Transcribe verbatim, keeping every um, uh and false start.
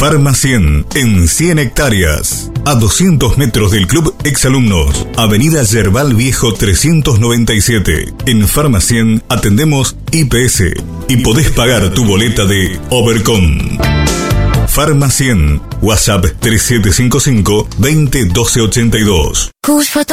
Farmacien, en cien hectáreas, a doscientos metros del Club Exalumnos, Avenida Yerbal Viejo trescientos noventa y siete. En Farmacien atendemos I P S y podés pagar tu boleta de Overcom. Farmacien, WhatsApp tres siete cinco cinco, veinte doce ochenta y dos.